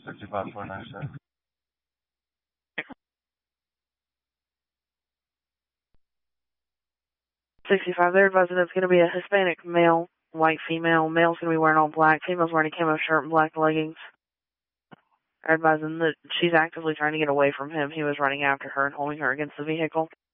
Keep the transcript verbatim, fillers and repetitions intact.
sixty-five twenty-nine, sir. sixty-five, they're advising it's going to be a Hispanic male, white female. Male's going to be wearing all black. Female's wearing a camo shirt and black leggings. They're advising that she's actively trying to get away from him. He was running after her and holding her against the vehicle.